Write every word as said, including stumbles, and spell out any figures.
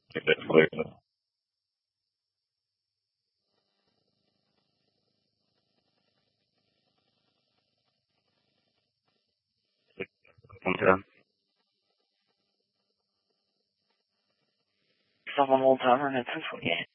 if it's clear. Okay. Someone old timer and it's this one, yeah.